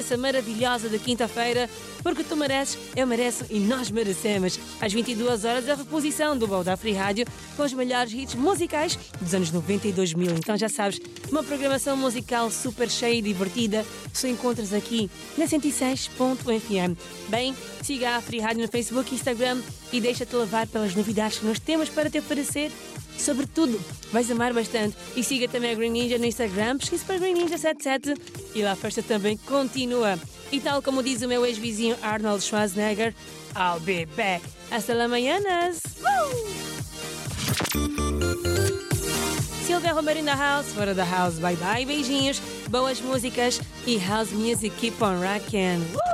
dessa maravilhosa de quinta-feira, porque tu mereces, eu mereço e nós merecemos. Às 22 horas, a reposição do Baú da Free Rádio com os melhores hits musicais dos anos 90 e 2000. Então já sabes, uma programação musical super cheia e divertida, só encontras aqui na 106.fm. Bem, siga a Free Rádio no Facebook e Instagram e deixa-te levar pelas novidades que nós temos para te oferecer. Sobretudo, vais amar bastante. E siga também a Green Ninja no Instagram, pesquise para Green Ninja 77 e lá a festa também continua. E tal como diz o meu ex-vizinho Arnold Schwarzenegger, I'll be back. Hasta la mañanas! Silvia Romero in the house, fora da house, bye bye, beijinhos, boas músicas e house music keep on rocking.